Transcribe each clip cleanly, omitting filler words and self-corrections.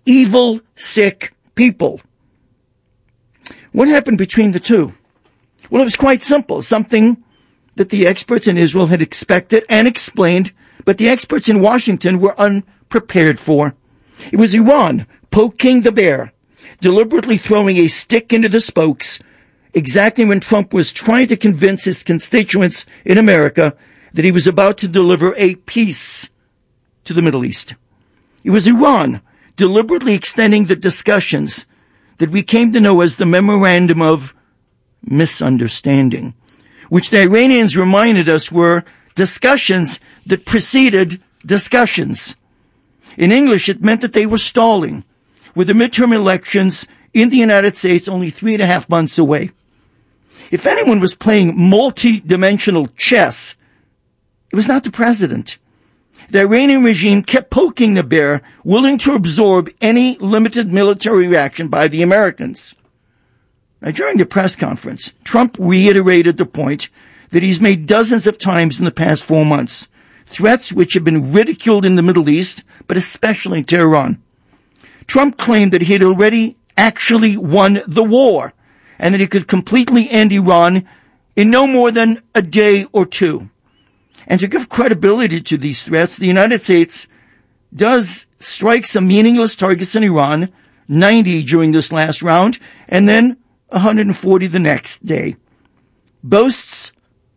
evil, sick people. What happened between the two? Well, it was quite simple, something that the experts in Israel had expected and explained, but the experts in Washington were unprepared for. It was Iran poking the bear, deliberately throwing a stick into the spokes, exactly when Trump was trying to convince his constituents in America that he was about to deliver a peace to the Middle East. It was Iran deliberately extending the discussions that we came to know as the Memorandum of Misunderstanding, which the Iranians reminded us were discussions that preceded discussions. In English, it meant that they were stalling, with the midterm elections in the United States only 3.5 months away. If anyone was playing multi-dimensional chess, it was not the president. The Iranian regime kept poking the bear, willing to absorb any limited military reaction by the Americans. Now, during the press conference, Trump reiterated the point that he's made dozens of times in the past 4 months, threats which have been ridiculed in the Middle East, but especially in Tehran. Trump claimed that he had already actually won the war and that he could completely end Iran in no more than a day or two. And to give credibility to these threats, the United States does strike some meaningless targets in Iran, 90 during this last round, and then 140 the next day. Boasts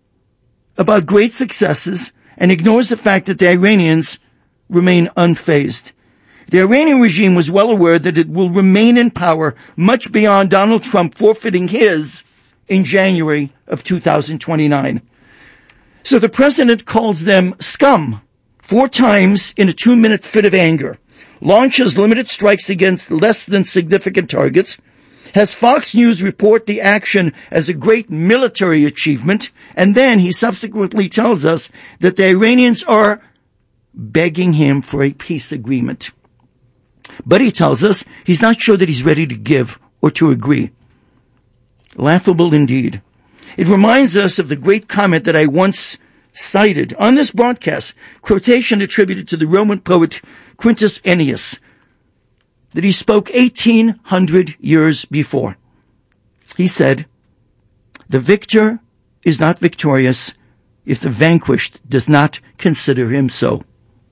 about great successes and ignores the fact that the Iranians remain unfazed. The Iranian regime was well aware that it will remain in power much beyond Donald Trump forfeiting his in January of 2029. So the president calls them scum 4 times in a 2-minute fit of anger, launches limited strikes against less than significant targets, has Fox News report the action as a great military achievement, and then he subsequently tells us that the Iranians are begging him for a peace agreement. But he tells us he's not sure that he's ready to give or to agree. Laughable indeed. It reminds us of the great comment that I once cited on this broadcast, quotation attributed to the Roman poet Quintus Ennius, that he spoke 1800 years before. He said, "The victor is not victorious if the vanquished does not consider himself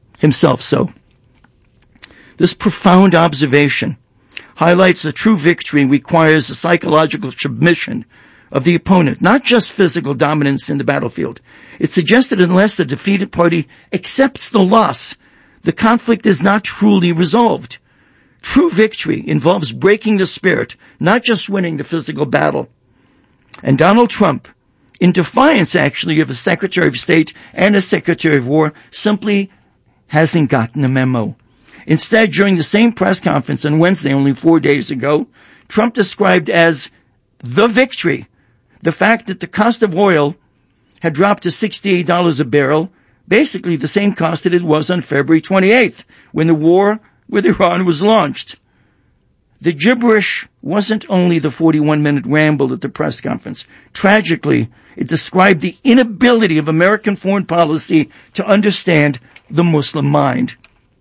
so." This profound observation highlights that true victory requires a psychological submission of the opponent, not just physical dominance in the battlefield. It suggests that unless the defeated party accepts the loss, the conflict is not truly resolved. True victory involves breaking the spirit, not just winning the physical battle. And Donald Trump, in defiance actually of a Secretary of State and a Secretary of War, simply hasn't gotten the memo. Instead, during the same press conference on Wednesday, only 4 days ago, Trump described as the victory the fact that the cost of oil had dropped to $68 a barrel, basically the same cost that it was on February 28th, when the war with Iran was launched. The gibberish wasn't only the 41-minute ramble at the press conference. Tragically, it described the inability of American foreign policy to understand the Muslim mind.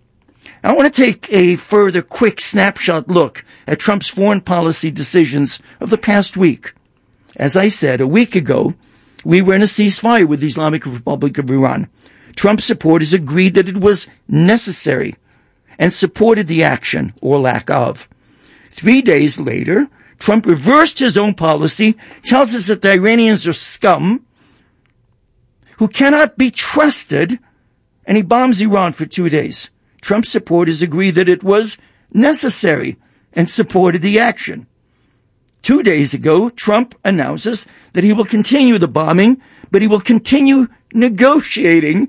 I want to take a further quick snapshot look at Trump's foreign policy decisions of the past week. As I said, a week ago, we were in a ceasefire with the Islamic Republic of Iran. Trump supporters agreed that it was necessary and supported the action, or lack of. 3 days later, Trump reversed his own policy, tells us that the Iranians are scum, who cannot be trusted, and he bombs Iran for 2 days. Trump supporters agreed that it was necessary and supported the action. 2 days ago, Trump announces that he will continue the bombing, but he will continue negotiating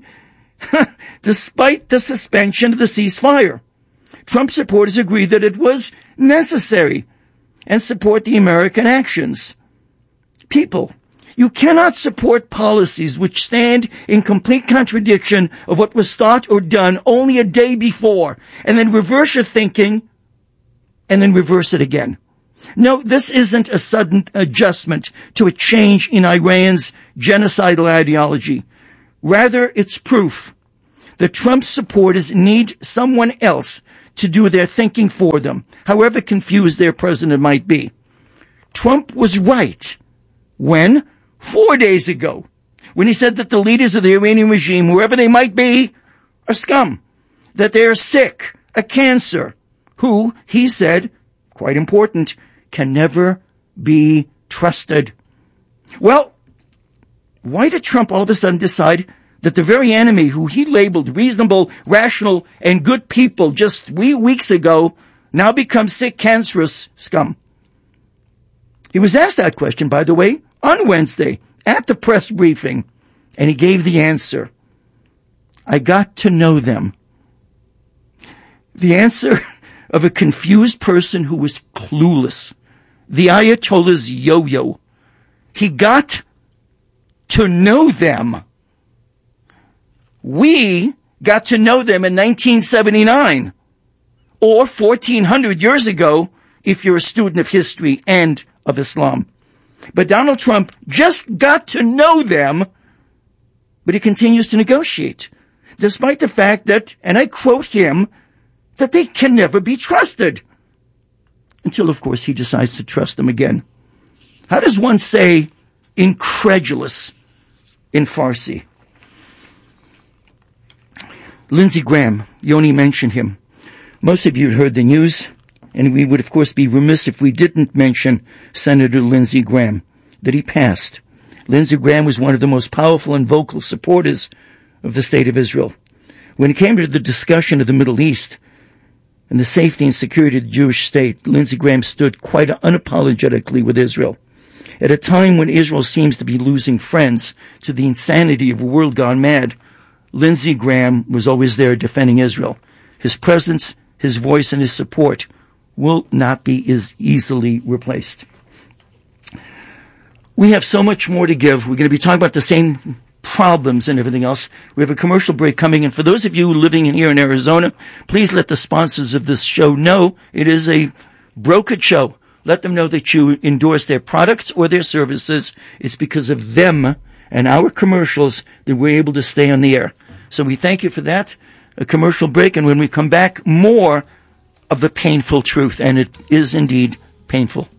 despite the suspension of the ceasefire. Trump supporters agree that it was necessary and support the American actions. People, you cannot support policies which stand in complete contradiction of what was thought or done only a day before, and then reverse your thinking and then reverse it again. No, this isn't a sudden adjustment to a change in Iran's genocidal ideology. Rather, it's proof that Trump's supporters need someone else to do their thinking for them, however confused their president might be. Trump was right. When? 4 days ago, when he said that the leaders of the Iranian regime, whoever they might be, are scum, that they are sick, a cancer, who, he said, quite important, can never be trusted. Well, why did Trump all of a sudden decide that the very enemy who he labeled reasonable, rational, and good people just weeks ago now becomes sick, cancerous scum? He was asked that question, by the way, on Wednesday at the press briefing, and he gave the answer. I got to know them. The answer of a confused person who was clueless. The Ayatollah's yo-yo. He got to know them. We got to know them in 1979, or 1400 years ago, if you're a student of history and of Islam. But Donald Trump just got to know them, but he continues to negotiate, despite the fact that, and I quote him, that they can never be trusted. Until, of course, he decides to trust them again. How does one say incredulous in Farsi? Lindsey Graham, Yoni mentioned him. Most of you had heard the news, and we would, of course, be remiss if we didn't mention Senator Lindsey Graham, that he passed. Lindsey Graham was one of the most powerful and vocal supporters of the State of Israel. When it came to the discussion of the Middle East and the safety and security of the Jewish state, Lindsey Graham stood quite unapologetically with Israel. At a time when Israel seems to be losing friends to the insanity of a world gone mad, Lindsey Graham was always there defending Israel. His presence, his voice, and his support will not be as easily replaced. We have so much more to give. We're going to be talking about the same problems and everything else. We have a commercial break coming. And for those of you living here in Arizona, please let the sponsors of this show know it is a brokered show. Let them know that you endorse their products or their services. It's because of them and our commercials that we're able to stay on the air. So we thank you for that. A commercial break. And when we come back, more of the painful truth. And it is indeed painful.